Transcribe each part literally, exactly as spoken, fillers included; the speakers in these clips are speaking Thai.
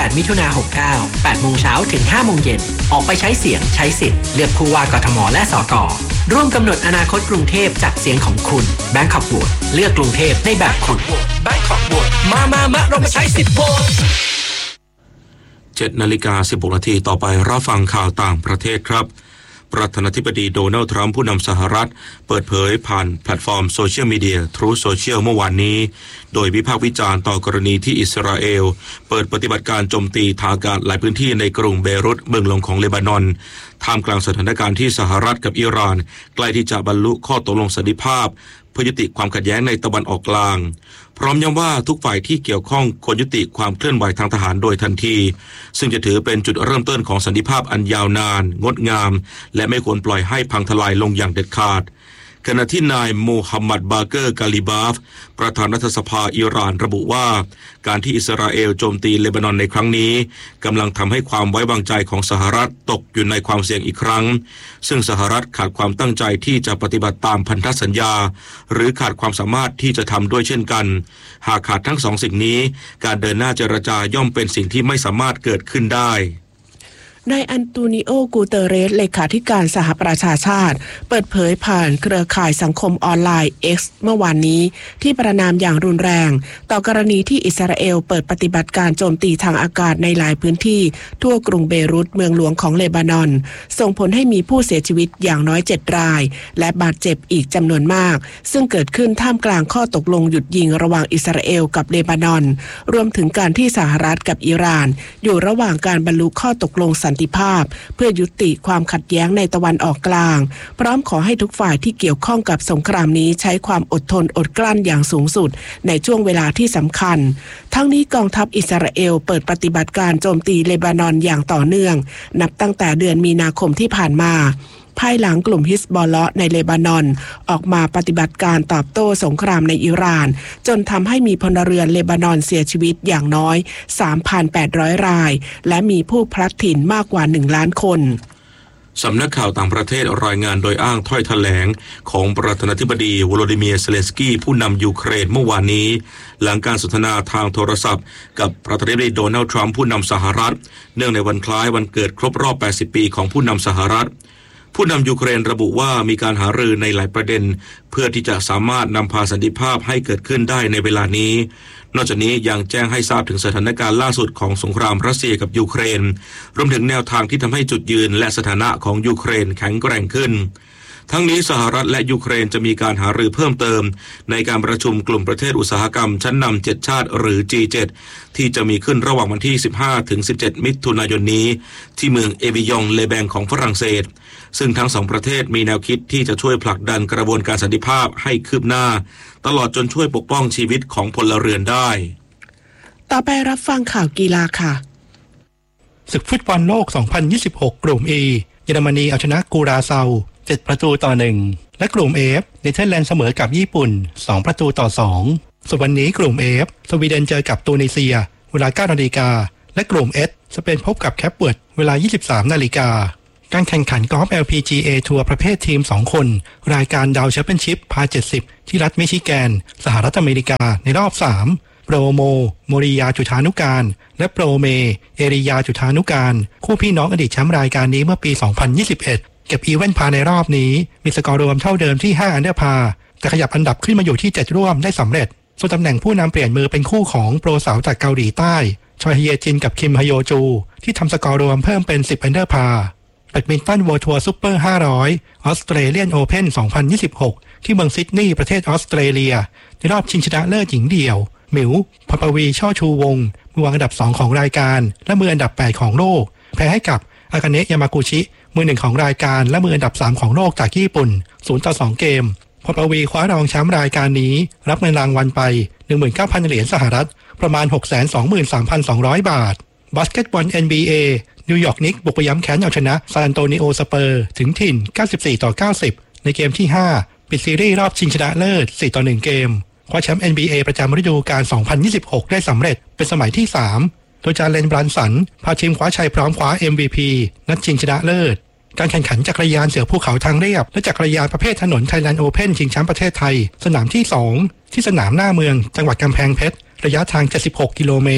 ดมิถุนายนหกเก้า แปดโมงเช้าถึงห้าโมงเย็นออกไปใช้เสียงใช้สิทธิ์เลือกผู้ว่ากทมและสกร่วมกำหนดอนาคตกรุงเทพจากเสียงของคุณ Bangkok Vote เลือกกรุงเทพในแบบคุณ Bangkok Vote มามามาเรามาใช้สิทธิ์โหวตเจ็ดนาฬิกาสิบหกนาทีต่อไปรับฟังข่าวต่างประเทศครับประธานาธิบดีโดนัลด์ทรัมป์ผู้นำสหรัฐเปิดเผยผ่านแพลตฟอร์มโซเชียลมีเดีย Truth Social เมื่อวานนี้โดยวิพากษ์วิจารณ์ต่อกรณีที่อิสราเอลเปิดปฏิบัติการโจมตีทางอากาศหลายพื้นที่ในกรุงเบรุตเมืองหลวงของเลบานอนท่ามกลางสถานการณ์ที่สหรัฐกับอิหร่านใกล้ที่จะบรรลุข้อตกลงสันติภาพเพื่อยุติความขัดแย้งในตะวันออกกลางพร้อมย้ำว่าทุกฝ่ายที่เกี่ยวข้องควรยุติความเคลื่อนไหวทางทหารโดยทันทีซึ่งจะถือเป็นจุดเริ่มต้นของสันติภาพอันยาวนานงดงามและไม่ควรปล่อยให้พังทลายลงอย่างเด็ดขาดขณะที่นายโมฮัมหมัดบาเกอร์กาลิบาฟประธานรัฐสภาอิหร่านระบุว่าการที่อิสราเอลโจมตีเลบานอนในครั้งนี้กำลังทำให้ความไว้วางใจของสหรัฐตกอยู่ในความเสี่ยงอีกครั้งซึ่งสหรัฐขาดความตั้งใจที่จะปฏิบัติตามพันธสัญญาหรือขาดความสามารถที่จะทำด้วยเช่นกันหากขาดทั้งสองสิ่งนี้การเดินหน้าเจรจาย่อมเป็นสิ่งที่ไม่สามารถเกิดขึ้นได้นายอันโตนิโอ กูเตเรสเลขาธิการสหประชาชาติเปิดเผยผ่านเครือข่ายสังคมออนไลน์ X เมื่อวานนี้ที่ประณามอย่างรุนแรงต่อกรณีที่อิสราเอลเปิดปฏิบัติการโจมตีทางอากาศในหลายพื้นที่ทั่วกรุงเบรุตเมืองหลวงของเลบานอนส่งผลให้มีผู้เสียชีวิตอย่างน้อยเจ็ดรายและบาดเจ็บอีกจำนวนมากซึ่งเกิดขึ้นท่ามกลางข้อตกลงหยุดยิงระหว่างอิสราเอลกับเลบานอนรวมถึงการที่สหรัฐกับอิหร่านอยู่ระหว่างการบรรลุข้อตกลงสันติภาพเพื่อยุติความขัดแย้งในตะวันออกกลางพร้อมขอให้ทุกฝ่ายที่เกี่ยวข้องกับสงครามนี้ใช้ความอดทนอดกลั้นอย่างสูงสุดในช่วงเวลาที่สำคัญทั้งนี้กองทัพอิสราเอลเปิดปฏิบัติการโจมตีเลบานอนอย่างต่อเนื่องนับตั้งแต่เดือนมีนาคมที่ผ่านมาภายหลังกลุ่มฮิซบอลเลาะห์ในเลบานอนออกมาปฏิบัติการตอบโต้สงครามในอิหร่านจนทำให้มีพลเรือนเลบานอนเสียชีวิตอย่างน้อย สามพันแปดร้อย รายและมีผู้พลัดถิ่นมากกว่าหนึ่งล้านคนสำนักข่าวต่างประเทศรายงานโดยอ้างถ้อยแถลงของประธานาธิบดีโวโลดิเมียร์เซเลนสกี้ผู้นำยูเครนเมื่อวานนี้หลังการสนทนาทางโทรศัพท์กับประธานาธิบดีโดนัลด์ทรัมป์ผู้นำสหรัฐเนื่องในวันคล้ายวันเกิดครบรอบแปดสิบปีของผู้นำสหรัฐผู้นำยูเครนระบุว่ามีการหารือในหลายประเด็นเพื่อที่จะสามารถนำพาสันติภาพให้เกิดขึ้นได้ในเวลานี้นอกจากนี้ยังแจ้งให้ทราบถึงสถานการณ์ล่าสุดของสงครามรัสเซียกับยูเครนรวมถึงแนวทางที่ทำให้จุดยืนและสถานะของยูเครนแข็งแกร่งขึ้นทั้งนี้สหรัฐและยูเครนจะมีการหารือเพิ่มเติมในการประชุมกลุ่มประเทศอุตสาหกรรมชั้นนำเจ็ดชาติหรือ จี เจ็ด ที่จะมีขึ้นระหว่างวันที่สิบห้าถึงสิบเจ็ดมิถุนายนนี้ที่เมืองเอวิยองเลแบงของฝรั่งเศสซึ่งทั้งสองประเทศมีแนวคิดที่จะช่วยผลักดันกระบวนการสันติภาพให้คืบหน้าตลอดจนช่วยปกป้องชีวิตของพลเรือนได้ต่อไปรับฟังข่าวกีฬาค่ะศึกฟุตบอลโลกสองพันยี่สิบหกกลุ่ม E เยอรมนีเอาชนะกูราเซาเจ็ดประตูต่อหนึ่งและกลุ่ม F เนเธอร์แลนด์เสมอกับญี่ปุ่นสองประตูต่อสองส่วนวันนี้กลุ่ม F สวีเดนเจอกับตูนิเซียเวลา เก้านาฬิกาและกลุ่ม H สเปนพบกับแคปเวิร์ดเวลา ยี่สิบสามนาฬิกาการแข่งขันกอล์ฟ แอล พี จี เอ ทัวร์ประเภททีมสองคนรายการดาวแชมเปี้ยนชิพพาเจ็ดสิบที่รัฐมิชิแกนสหรัฐอเมริกาในรอบสามโปรโมโมริยาจุฑานุการและโปรเมเอริยาจุฑานุการคู่พี่น้องอดีตแชมป์รายการนี้เมื่อปีสองพันยี่สิบเอ็ดเก็บอีเวนต์พาในรอบนี้มีสกอร์รวมเท่าเดิมที่ห้าอันเดอร์พาแต่ขยับอันดับขึ้นมาอยู่ที่เจ็ดร่วมได้สำเร็จส่วนตำแหน่งผู้นำเปลี่ยนมือเป็นคู่ของโปรสาวจากเกาหลีใต้ชอยเฮียจินกับคิมฮโยจูที่ทำสกอร์รวมเพิ่มเป็นสิบอันเดอร์พาแบดมินตันเวิลด์ทัวร์ซุปเปอร์ห้าร้อยออสเตรเลียนโอเพ่นสองพันยี่สิบหกที่เมืองซิดนีย์ประเทศออสเตรเลียในรอบชิงชนะเลิศหญิงเดี่ยวหมิวพปวีช่อชูวงมือวางอันดับสองของรายการและมืออันดับแปดของโลกแพ้ให้กับอากาเนะยามากุชิมือหนึ่งของรายการและมืออันดับสามของโลกจากญี่ปุ่นศูนย์ต่อสองเกมพปวีคว้ารองแชมป์รายการนี้รับเงินรางวัลไป หนึ่งหมื่นเก้าพัน เหรียญสหรัฐประมาณ หกแสนสองหมื่นสามพันสองร้อย บาทบาสเกตบอล เอ็น บี เอ นิวยอร์กนิกส์บุกไปย้ำแค้นเอาชนะซานอันโตนิโอสเปอร์ถึงถิ่นเก้าสิบสี่ต่อเก้าสิบในเกมที่ห้าปิดซีรีส์รอบชิงชนะเลิศสี่ต่อหนึ่งเกมคว้าแชมป์ เอ็น บี เอ ประจำฤดูกาลสองพันยี่สิบหกได้สำเร็จเป็นสมัยที่สามโดยจาเลนบรันสันพาทีมคว้าชัยพร้อมคว้า เอ็ม วี พี นัดชิงชนะเลิศการแข่งขันจักรยานเสือภูเขาทางเรียบและจักรยานประเภทถนนไทยแลนด์โอเพ่นชิงแชมป์ประเทศไทยสนามที่สองที่สนามหน้าเมืองจังหวัดกำแพงเพชรระยะทางเจ็ดสิบหกกิโลเมตร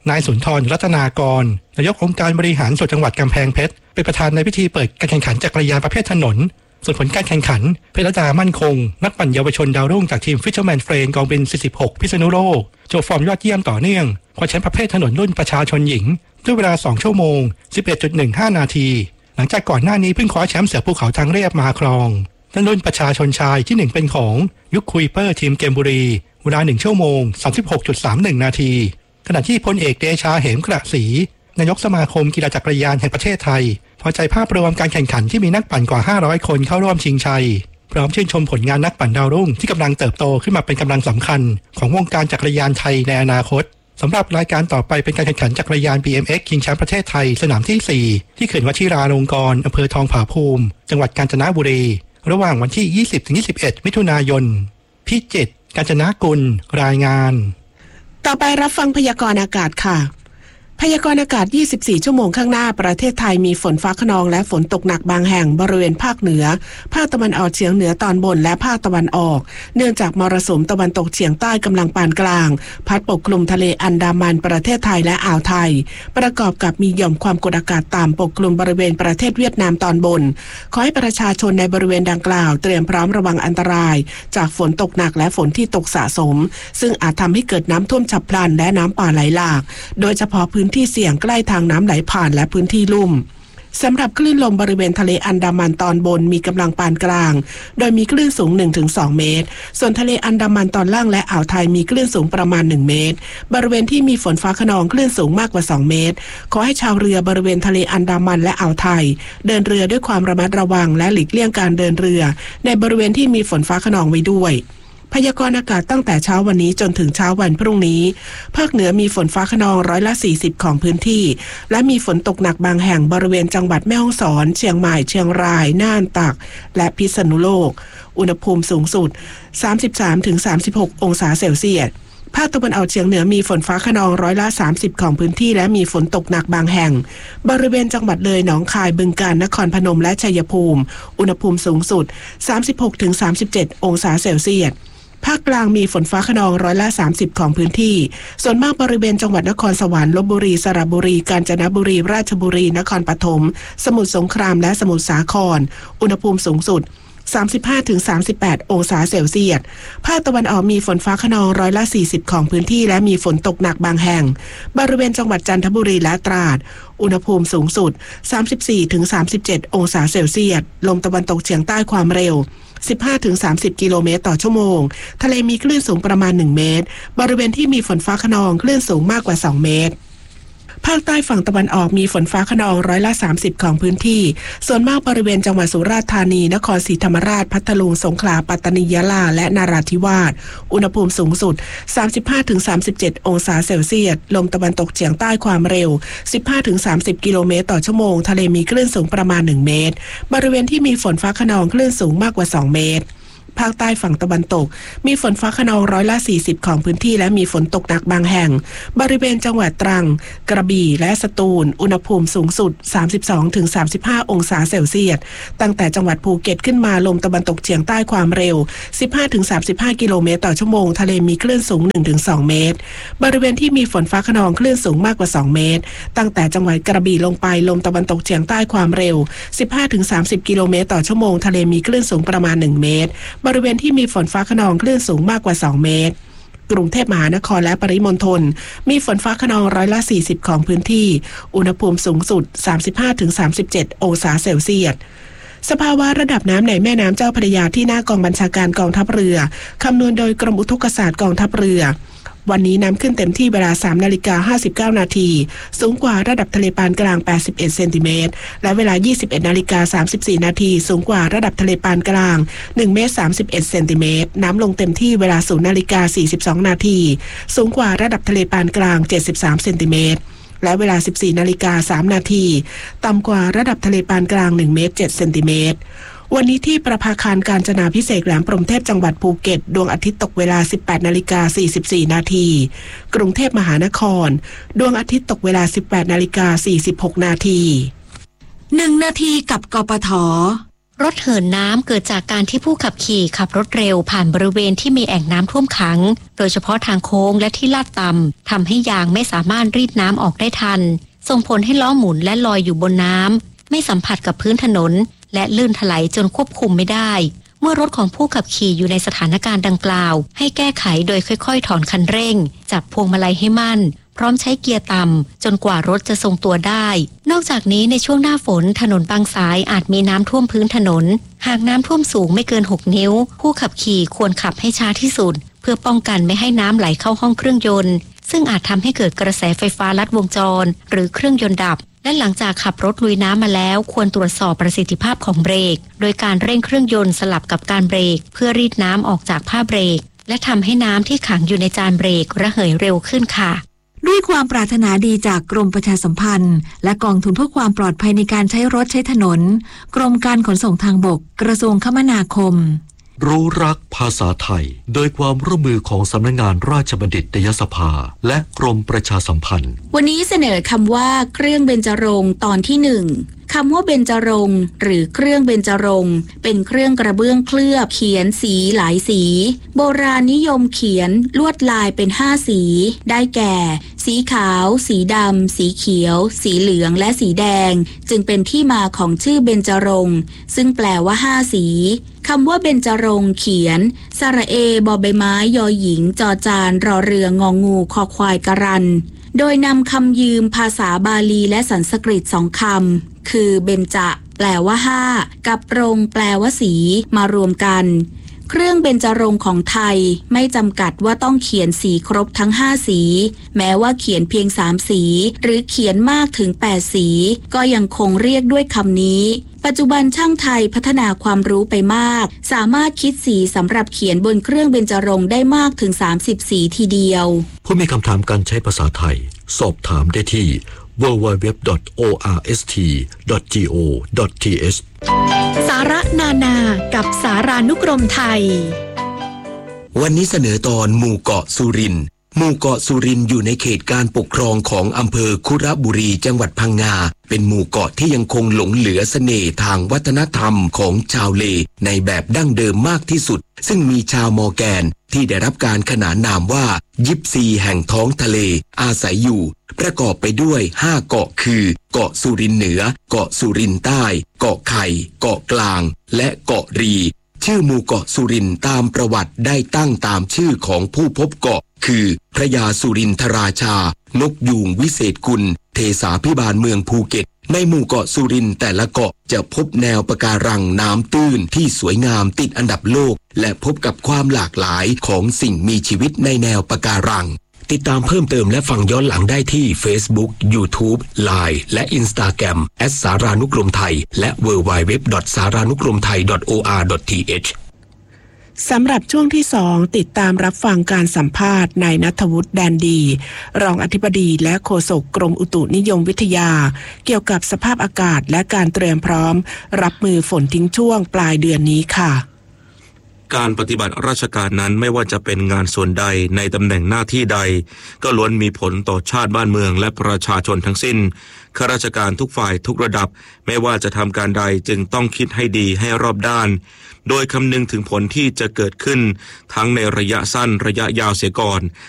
นายสุนทรรัตนากรนายกองค์การบริหารส่วนจังหวัดกำแพงเพชรเป็นประธานในพิธีเปิดการแข่งขันจักรยานประเภทถนนส่วนผลการแข่งขันเพชรดามั่นคงนักปั่นเยาวชนดาวรุ่งจากทีม Fisherman Friend กองบินสี่สิบหกพิษณุโลกโชว์ฟอร์มยอดเยี่ยมต่อเนื่องคว้าแชมป์ประเภทถนนรุ่นประชาชนหญิงด้วยเวลาสองชั่วโมง สิบเอ็ดจุดหนึ่งห้า นาทีหลังจากก่อนหน้านี้เพิ่งคว้าแชมป์เสือภูเขาทางเรียบมาครองทั้งรุ่นประชาชนชายที่หนึ่งเป็นของยุคคุยเปอร์ทีมเกมบุรีเวลาหนึ่งชั่วโมง สามสิบหกจุดสามหนึ่ง นาทีขณะที่พลเอกเดชาเหมกระศรีนายกสมาคมกีฬาจักรยานแห่งประเทศไทยพอใจภาพรวมการแข่งขันที่มีนักปั่นกว่าห้าร้อยคนเข้าร่วมชิงชัยพร้อมชื่นชมผลงานนักปั่นดาวรุ่งที่กำลังเติบโตขึ้นมาเป็นกำลังสำคัญของวงการจักรยานไทยในอนาคตสำหรับรายการต่อไปเป็นการแข่งขันจักรยาน บี เอ็ม เอ็กซ์ ชิงแชมป์ประเทศไทยสนามที่สี่ที่เขื่อนวชิราลงกรณ์อำเภอทองผาภูมิจังหวัดกาญจนบุรีระหว่างวันที่ ยี่สิบถึงยี่สิบเอ็ด มิถุนายนพิจิตรกาญจนกุลรายงานต่อไปรับฟังพยากรณ์อากาศค่ะพยากรณ์อากาศยี่สิบสี่ชั่วโมงข้างหน้าประเทศไทยมีฝนฟ้าคะนองและฝนตกหนักบางแห่งบริเวณภาคเหนือภาคตะวันออกเฉียงเหนือตอนบนและภาคตะวันออกเนื่องจากมรสุมตะวันตกเฉียงใต้กำลังปานกลางพัดปกคลุมทะเลอันดามันประเทศไทยและอ่าวไทยประกอบกับมีหย่อมความกดอากาศต่ำปกคลุมบริเวณประเทศเวียดนามตอนบนขอให้ประชาชนในบริเวณดังกล่าวเตรียมพร้อมระวังอันตรายจากฝนตกหนักและฝนที่ตกสะสมซึ่งอาจทำให้เกิดน้ำท่วมฉับพลันและน้ำป่าไหลหลากโดยเฉพาะพื้นที่เสี่ยงใกล้ทางน้ำไหลผ่านและพื้นที่ลุ่มสำหรับคลื่นลมบริเวณทะเลอันดามันตอนบนมีกำลังปานกลางโดยมีคลื่นสูง หนึ่งถึงสอง เมตรส่วนทะเลอันดามันตอนล่างและอ่าวไทยมีคลื่นสูงประมาณหนึ่งเมตรบริเวณที่มีฝนฟ้าคะนองคลื่นสูงมากกว่าสองเมตรขอให้ชาวเรือบริเวณทะเลอันดามันและอ่าวไทยเดินเรือด้วยความระมัดระวังและหลีกเลี่ยงการเดินเรือในบริเวณที่มีฝนฟ้าคะนองไว้ด้วยพยากรณ์อากาศตั้งแต่เช้าวันนี้จนถึงเช้าวันพรุ่งนี้ภาคเหนือมีฝนฟ้าคะนองร้อยละสี่สิบของพื้นที่และมีฝนตกหนักบางแห่งบริเวณจังหวัดแม่ฮ่องสอนเชียงใหม่เชียงรายน่านตากและพิษณุโลกอุณหภูมิสูงสุด สามสิบสามถึงสามสิบหก องศาเซลเซียสภาคตะวันออกเฉียงเหนือมีฝนฟ้าคะนองร้อยละสามสิบของพื้นที่และมีฝนตกหนักบางแห่งบริเวณจังหวัดเลยหนองคายบึงกาฬนครพนมและชัยภูมิอุณหภูมิสูงสุด สามสิบหกถึงสามสิบเจ็ด องศาเซลเซียสภาคกลางมีฝนฟ้าคะนองร้อยละสามสิบของพื้นที่ส่วนมากบริเวณจังหวัดนครสวรรค์ลพบุรีสระบุรีกาญจนบุรีราชบุรีนครปฐมสมุทรสงครามและสมุทรสาครอุณหภูมิสูงสุด สามสิบห้าถึงสามสิบแปด องศาเซลเซียสภาคตะวันออกมีฝนฟ้าคะนองร้อยละสี่สิบของพื้นที่และมีฝนตกหนักบางแห่งบริเวณจังหวัดจันทบุรีและตราดอุณหภูมิสูงสุด สามสิบสี่ถึงสามสิบเจ็ด องศาเซลเซียสลมตะวันตกเฉียงใต้ความเร็วสิบห้าถึงสามสิบ กิโลเมตรต่อชั่วโมงทะเลมีคลื่นสูงประมาณหนึ่งเมตรบริเวณที่มีฝนฟ้าคะนองคลื่นสูงมากกว่าสองเมตรภาคใต้ฝั่งตะวันออกมีฝนฟ้าคะนองร้อยละสามสิบของพื้นที่ส่วนมากบริเวณจังหวัดสุราษฎร์ธานีนครศรีธรรมราชพัทลุงสงขลาปัตตานียะลาและนราธิวาสอุณหภูมิสูงสุด สามสิบห้าถึงสามสิบเจ็ด องศาเซลเซียสลมตะวันตกเฉียงใต้ความเร็ว สิบห้าถึงสามสิบ กิโลเมตรต่อชั่วโมงทะเลมีคลื่นสูงประมาณหนึ่งเมตรบริเวณที่มีฝนฟ้าคะนองคลื่นสูงมากกว่าสองเมตรภาคใต้ฝั่งตะวันตกมีฝนฟ้าคะนองร้อยละสี่สิบของพื้นที่และมีฝนตกหนักบางแห่งบริเวณจังหวัดตรังกระบี่และสตูลอุณหภูมิสูงสุด สามสิบสองถึงสามสิบห้า องศาเซลเซียสตั้งแต่จังหวัดภูเก็ตขึ้นมาลมตะวันตกเฉียงใต้ความเร็ว สิบห้าถึงสามสิบห้า กิโลเมตรต่อชั่วโมงทะเลมีคลื่นสูง หนึ่งถึงสอง เมตรบริเวณที่มีฝนฟ้าคะนองคลื่นสูงมากกว่าสองเมตรตั้งแต่จังหวัดกระบี่ลงไปลมตะวันตกเฉียงใต้ความเร็ว สิบห้าถึงสามสิบ กิโลเมตรต่อชั่วโมงทะเลมีคลื่นสูงประมาณหนึ่งเมตรบริเวณที่มีฝนฟ้าคะนองคลื่นสูงมากกว่าสองเมตรกรุงเทพมหานครและปริมณฑลมีฝนฟ้าคะนองร้อยละสี่สิบของพื้นที่อุณหภูมิสูงสุด สามสิบห้าถึงสามสิบเจ็ด องศาเซลเซียสสภาวะระดับน้ำในแม่น้ำเจ้าพระยาที่หน้ากองบัญชาการกองทัพเรือคำนวณโดยกรมอุทกศาสตร์กองทัพเรือวันนี้น้ำขึ้นเต็มที่เวลา สามนาฬิกาห้าสิบเก้า นาทีสูงกว่าระดับทะเลปานกลางแปดสิบเอ็ดเซนติเมตรและเวลา ยี่สิบเอ็ดนาฬิกาสามสิบสี่ นาทีสูงกว่าระดับทะเลปานกลางหนึ่งเมตรสามสิบเอ็ดเซนติเมตรน้ำลงเต็มที่เวลา ศูนย์นาฬิกาสี่สิบสอง นาทีสูงกว่าระดับทะเลปานกลางเจ็ดสิบสามเซนติเมตรและเวลา สิบสี่นาฬิกาสาม นาทีต่ำกว่าระดับทะเลปานกลางหนึ่งเมตรเจ็ดเซนติเมตรวันนี้ที่ประภาคารกาญจนาภิเษกแหลมพรหมเทพจังหวัดภูเก็ตดวงอาทิตย์ตกเวลา สิบแปดนาฬิกาสี่สิบสี่ นาทีกรุงเทพมหานครดวงอาทิตย์ตกเวลา สิบแปดนาฬิกาสี่สิบหก นาทีหนึ่งนาทีกับกปทรถเหินน้ำเกิดจากการที่ผู้ขับขี่ขับรถเร็วผ่านบริเวณที่มีแอ่งน้ำท่วมขังโดยเฉพาะทางโค้งและที่ลาดต่ำทำให้ยางไม่สามารถรีดน้ำออกได้ทันส่งผลให้ล้อหมุนและลอยอยู่บนน้ำไม่สัมผัสกับพื้นถนนและลื่นถลายจนควบคุมไม่ได้เมื่อรถของผู้ขับขี่อยู่ในสถานการณ์ดังกล่าวให้แก้ไขโดยค่อยๆถอนคันเร่งจับพวงมาลัยให้มั่นพร้อมใช้เกียร์ต่ำจนกว่ารถจะทรงตัวได้นอกจากนี้ในช่วงหน้าฝนถนนบางสายอาจมีน้ำท่วมพื้นถนนหากน้ำท่วมสูงไม่เกินหกนิ้วผู้ขับขี่ควรขับให้ช้าที่สุดเพื่อป้องกันไม่ให้น้ำไหลเข้าห้องเครื่องยนต์ซึ่งอาจทำให้เกิดกระแสไฟฟ้าลัดวงจรหรือเครื่องยนต์ดับและหลังจากขับรถลุยน้ำมาแล้วควรตรวจสอบประสิทธิภาพของเบรกโดยการเร่งเครื่องยนต์สลับกับการเบรกเพื่อรีดน้ำออกจากผ้าเบรกและทำให้น้ำที่ขังอยู่ในจานเบรกระเหยเร็วขึ้นค่ะด้วยความปรารถนาดีจากกรมประชาสัมพันธ์และกองทุนเพื่อความปลอดภัยในการใช้รถใช้ถนนกรมการขนส่งทางบกกระทรวงคมนาคมรู้รักภาษาไทยโดยความร่วมมือของสำนักงานราชบัณฑิตยสภาและกรมประชาสัมพันธ์วันนี้เสนอคำว่าเครื่องเบญจรงค์ตอนที่หนึ่งคำว่าเบญจรงค์หรือเครื่องเบญจรงค์เป็นเครื่องกระเบื้องเคลือบเขียนสีหลายสีโบราณนิยมเขียนลวดลายเป็นห้าสีได้แก่สีขาวสีดำสีเขียวสีเหลืองและสีแดงจึงเป็นที่มาของชื่อเบญจรงค์ซึ่งแปลว่าห้าสีคำว่าเบญจรงค์เขียนสระเอบอใบไม้ยอหญิงจอจานรอเรืององูคอควายกะรันโดยนำคำยืมภาษาบาลีและสันสกฤตสองคำคือเบญจแปลว่าห้ากับรงแปลว่าสีมารวมกันเครื่องเบญจรงค์ของไทยไม่จำกัดว่าต้องเขียนสีครบทั้งห้าสีแม้ว่าเขียนเพียงสามสีหรือเขียนมากถึงแปดสีก็ยังคงเรียกด้วยคำนี้ปัจจุบันช่างไทยพัฒนาความรู้ไปมากสามารถคิดสีสำหรับเขียนบนเครื่องเบญจรงค์ได้มากถึงสามสิบสีทีเดียวผู้มีคำถามการใช้ภาษาไทยสอบถามได้ที่ ดับเบิลยู ดับเบิลยู ดับเบิลยู ดอท โอ อาร์ เอส ที ดอท จี โอ ดอท ที เอชสาระนานากับสารานุกรมไทยวันนี้เสนอตอนหมู่เกาะสุรินทร์หมู่เกาะสุรินทร์อยู่ในเขตการปกครองของอำเภอคุระบุรีจังหวัดพังงาเป็นหมู่เกาะที่ยังคงหลงเหลือเสน่ห์ทางวัฒนธรรมของชาวเลในแบบดั้งเดิมมากที่สุดซึ่งมีชาวมอร์แกนที่ได้รับการขนานนามว่ายิปซีแห่งท้องทะเลอาศัยอยู่ประกอบไปด้วยห้าเกาะคือเกาะสุรินทร์เหนือเกาะสุรินทร์ใต้เกาะไข่เกาะกลางและเกาะรีชื่อหมู่เกาะสุรินทร์ตามประวัติได้ตั้งตามชื่อของผู้พบเกาะคือพระยาสุรินทราชานกยูงวิเศษกุลเทสาพิบาลเมืองภูเก็ตในหมู่เกาะสุรินทร์แต่ละเกาะจะพบแนวปะการังน้ำตื้นที่สวยงามติดอันดับโลกและพบกับความหลากหลายของสิ่งมีชีวิตในแนวปะการังติดตามเพิ่มเติมและฟังย้อนหลังได้ที่ Facebook YouTube ไลน์ และ Instagram แอท สารานุกรมไทยและ ดับเบิลยู ดับเบิลยู ดับเบิลยู ดอท สารานุกรมไทย ดอท โอ อาร์ ดอท ที เอชสำหรับช่วงที่สองติดตามรับฟังการสัมภาษณ์นายณัฐวุฒิแดนดีรองอธิบดีและโฆษกกรมอุตุนิยมวิทยาเกี่ยวกับสภาพอากาศและการเตรียมพร้อมรับมือฝนทิ้งช่วงปลายเดือนนี้ค่ะการปฏิบัติราชการนั้นไม่ว่าจะเป็นงานส่วนใดในตำแหน่งหน้าที่ใดก็ล้วนมีผลต่อชาติบ้านเมืองและประชาชนทั้งสิ้นข้าราชการทุกฝ่ายทุกระดับไม่ว่าจะทำการใดจึงต้องคิดให้ดีให้รอบด้านโดยคำนึงถึงผลที่จะเกิดขึ้นทั้งในระยะสั้นระยะยาวเสียก่อน